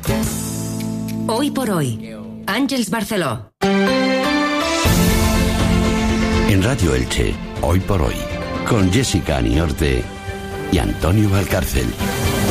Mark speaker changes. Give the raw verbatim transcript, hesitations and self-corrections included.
Speaker 1: Hoy por hoy, Àngels Barceló.
Speaker 2: En Radio Elche, Hoy por hoy, con Jessica Aniorte y Antonio Valcárcel.